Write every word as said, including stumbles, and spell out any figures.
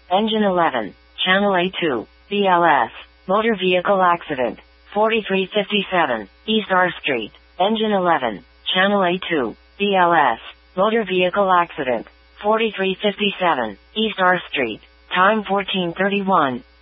Engine eleven. Channel A two. B L S. Motor vehicle accident. forty-three fifty-seven. East R Street. Engine eleven. Channel A two. B L S. Motor vehicle accident. forty-three fifty-seven. East R Street. Time fourteen thirty-one.